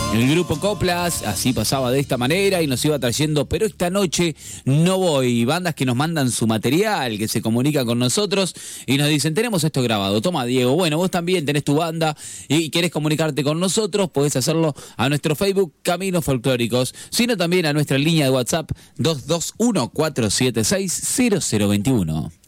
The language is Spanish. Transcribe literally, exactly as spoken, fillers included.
El grupo Coplas, así pasaba de esta manera y nos iba trayendo, pero esta noche no voy. Bandas que nos mandan su material, que se comunican con nosotros y nos dicen, tenemos esto grabado, toma Diego, bueno, vos también tenés tu banda y querés comunicarte con nosotros, podés hacerlo a nuestro Facebook Caminos Folclóricos, sino también a nuestra línea de WhatsApp dos dos uno, cuatro siete seis, cero cero dos uno.